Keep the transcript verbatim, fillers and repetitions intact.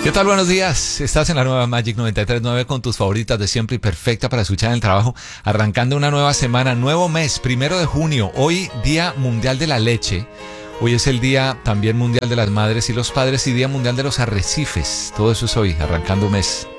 ¿Qué tal? Buenos días. Estás en la nueva Magic noventa y tres punto nueve con tus favoritas de siempre y perfecta para escuchar en el trabajo. Arrancando una nueva semana, nuevo mes, primero de junio. Hoy, Día Mundial de la Leche. Hoy es el Día también Mundial de las Madres y los Padres y Día Mundial de los Arrecifes. Todo eso es hoy, arrancando un mes.